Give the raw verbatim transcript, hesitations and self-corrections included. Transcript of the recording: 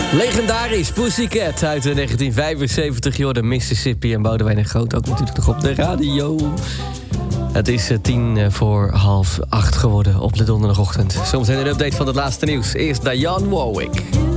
Legendarisch Pussycat uit negentien vijfenzeventig. Joh, de Mississippi en Boudewijn de Groot ook natuurlijk nog op de radio. Het is tien voor half acht geworden op de donderdagochtend. Zometeen een update van het laatste nieuws. Eerst Dionne Warwick.